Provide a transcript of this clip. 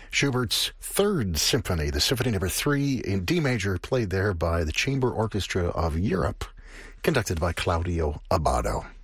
Schubert's Third Symphony, the Symphony Number 3 in D major, played there by the Chamber Orchestra of Europe, conducted by Claudio Abbado.